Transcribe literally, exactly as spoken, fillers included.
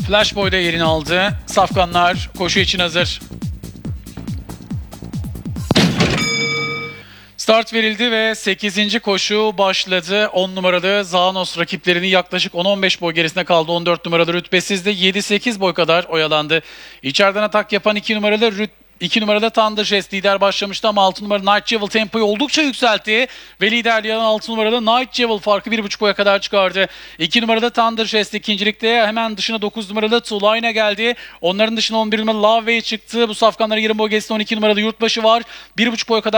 Flash Boy da yerini aldı. Safkanlar koşu için hazır. Start verildi ve sekizinci koşu başladı. on numaralı Zanos rakiplerini yaklaşık on on beş boy gerisinde kaldı. on dört numaralı rütbesizde yedi sekiz boy kadar oyalandı. İçeriden atak yapan iki numaralı rüt iki numarada Thunder Jest lider başlamıştı ama altı numaralı Night Jewel tempoyu oldukça yükseltti. Ve liderliği alan altı numaralı Night Jewel farkı bir buçuk boya kadar çıkardı. iki numarada Thunder Jest ikincilikte, hemen dışına dokuz numaralı Tulayna geldi. Onların dışına on bir numaralı Love Way çıktı. Bu safkanlara yirmi boy gerisinde on iki numaralı Yurtbaşı var. bir buçuk boya kadar